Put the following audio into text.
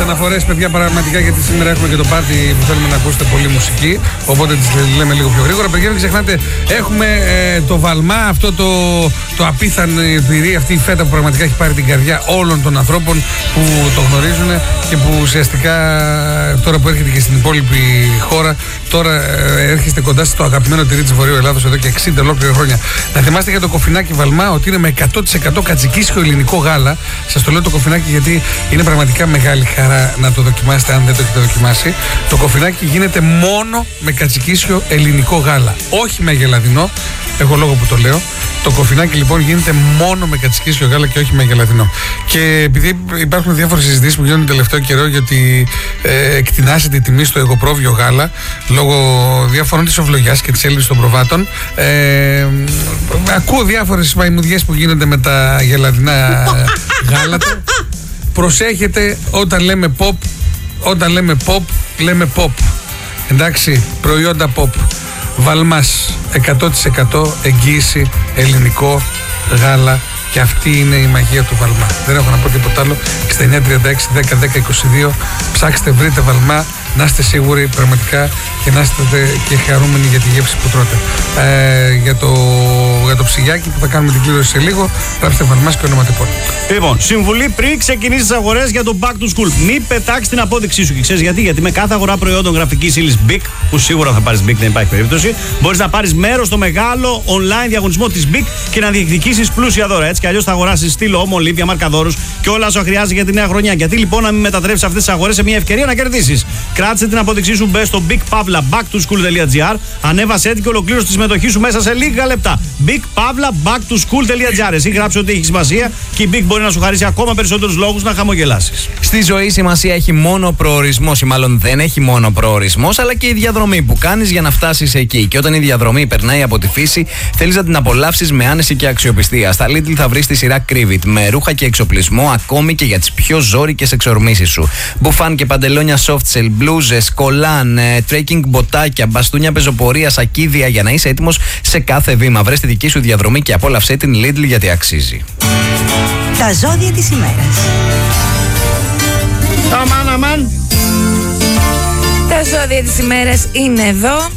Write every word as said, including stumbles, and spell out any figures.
αναφορές, παιδιά, πραγματικά, γιατί σήμερα έχουμε και το πάρτι που θέλουμε να ακούσετε πολύ μουσική. Οπότε τις λέμε λίγο πιο γρήγορα. Παιδιά, μην ξεχνάτε, έχουμε ε, το Βαλμά, αυτό το, το απίθανο πυρί, αυτή η φέτα που πραγματικά έχει πάρει την καρδιά όλων των ανθρώπων που το γνωρίζουν και που ουσιαστικά τώρα που έρχεται και στην υπόλοιπη χώρα, τώρα ε, έρχεστε κοντά στο αγαπημένο τυρί της Βορείου Ελλάδος εδώ και εξήντα ολόκληρα χρόνια. Να θυμάστε για το κοφινάκι Βαλμά ότι είναι με εκατό τοις εκατό κατσικίσιο ελληνικό γάλα. Σας το λέω το κοφινάκι γιατί είναι πραγματικά μεγάλη χαρά να το δοκιμάσετε αν δεν το έχετε δοκιμάσει. Το κοφινάκι γίνεται μόνο με κατσικίσιο ελληνικό γάλα, όχι με γελαδινό. Έχω λόγο που το λέω. Το κοφινάκι λοιπόν γίνεται μόνο με κατσικίσιο γάλα και όχι με γελαδινό. Και επειδή υπάρχουν διάφορες συζητήσεις που γίνονται τελευταίο καιρό γιατί ε, εκτινάσεται η τιμή στο εγωπρόβιο γάλα λόγω διαφορών της ουλογιάς και της έλλειψης των προβάτων, ε, ακούω διάφορες μαϊμουδιές που γίνονται με τα γελαδινά γάλατα. Προσέχετε όταν λέμε pop, όταν λέμε pop, λέμε pop. Εντάξει, προϊόντα pop. Βαλμάς, εκατό τοις εκατό εγγύηση ελληνικό γάλα και αυτή είναι η μαγεία του Βαλμά. Δεν έχω να πω τίποτα άλλο. εξήντα εννιά τριάντα έξι δέκα δέκα είκοσι δύο, ψάξτε, βρείτε Βαλμά, να είστε σίγουροι πραγματικά και να είστε και χαρούμενοι για τη γεύση που τρώτε. Ε, για, το, για το ψυγιάκι που θα κάνουμε την κλήρωση σε λίγο, γράψτε Βαλμάς και ονοματεπώνυμο. Λοιπόν, συμβουλή πριν ξεκινήσει τις αγορές για το Back to School. Μην πετάξει την απόδειξή σου. Και ξέρεις γιατί? Γιατί με κάθε αγορά προϊόντων γραφικής ύλης Bic, που σίγουρα θα πάρεις Bic, δεν υπάρχει περίπτωση, μπορείς να πάρεις μέρος στο μεγάλο online διαγωνισμό της Bic και να διεκδικήσεις πλούσια δώρα. Έτσι κι αλλιώς θα αγοράσεις στήλο, όμο, λίβια, μαρκαδόρους και όλα όσα χρειάζεται για τη νέα χρονιά. Γιατί λοιπόν να μην μετατρέψεις αυτές τις αγορές σε μια ευκαιρία να κερδίσεις? Κράτησε την απόδειξή σου, μπες στο big pavla back to school τελεία gr, ανέβασε και ολοκλήρωσε τη συμμετοχή σου μέσα σε λίγα λεπτά. big pavla back to school τελεία gr. Εσύ γράψε ότι έχει σημασία και η Big μπορεί να σου χαρίσει ακόμα περισσότερους λόγους να χαμογελάσεις. Στη ζωή σημασία έχει μόνο προορισμός, ή μάλλον δεν έχει μόνο προορισμός, αλλά και η διαδρομή που κάνεις για να φτάσεις εκεί. Και όταν η διαδρομή περνάει από τη φύση, θέλεις να την απολαύσεις με άνεση και αξιοπιστία. Στα Lidl θα βρεις τη σειρά Crivit με ρούχα και εξοπλισμό, ακόμη και για τις πιο ζώρικες εξορμήσεις σου. Μπουφάν και παντελόνια soft shell, μπλούζες, κολάν, τρέκινγκ μποτάκια, μπαστούνια πεζοπορία, σακίδια για να είσαι έτοιμος σε κάθε βήμα. Βρες τη δική σου διαδρομή και απόλαυσέ την Lidl γιατί αξίζει. Τα ζώδια της ημέρας. Αμάν, αμάν. Τα ζώδια της ημέρας είναι εδώ.